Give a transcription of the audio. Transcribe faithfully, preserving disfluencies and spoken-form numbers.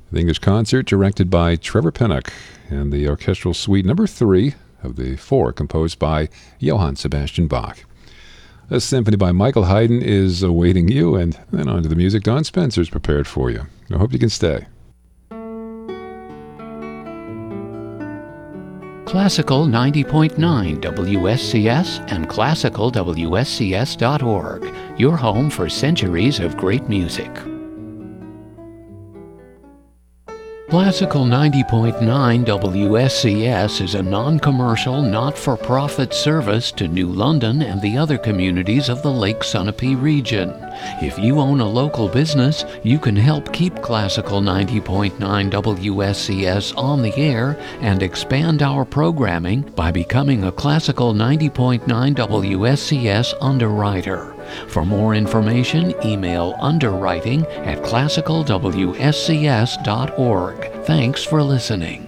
The English Concert directed by Trevor Pinnock, and the Orchestral Suite number three of the four composed by Johann Sebastian Bach. A symphony by Michael Haydn is awaiting you, and then on to the music Don Spencer's prepared for you. I hope you can stay. Classical ninety point nine W S C S and classical W S C S dot org, your home for centuries of great music. Classical ninety point nine W S C S is a non-commercial, not-for-profit service to New London and the other communities of the Lake Sunapee region. If you own a local business, you can help keep Classical ninety point nine W S C S on the air and expand our programming by becoming a Classical ninety point nine W S C S underwriter. For more information, email underwriting at classical W S C S dot org. Thanks for listening.